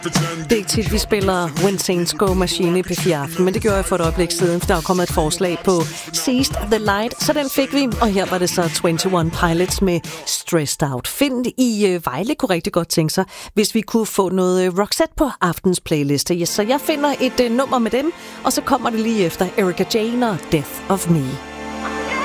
Det er ikke tit, vi spiller When Saints Go Machine i P4 Aften, men det gjorde jeg for et øjeblik siden, for der er kommet et forslag på Seized the Light, så den fik vi, og her var det så 21 Pilots med Stressed Out. Find i Vejle kunne rigtig godt tænke sig, hvis vi kunne få noget Roxette på aftens playliste. Yes, så jeg finder et nummer med dem, og så kommer det lige efter Erika Jane og Death of Me.